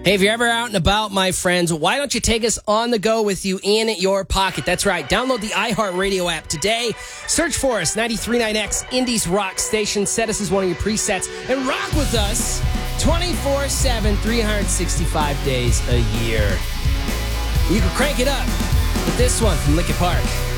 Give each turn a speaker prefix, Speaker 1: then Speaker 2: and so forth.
Speaker 1: Hey, if you're ever out and about, my friends, why don't you take us on the go with you in your pocket? That's right. Download the iHeartRadio app today. Search for us, 93.9X, Indies Rock Station. Set us as one of your presets and rock with us 24/7, 365 days a year. You can crank it up with this one from Linkin Park.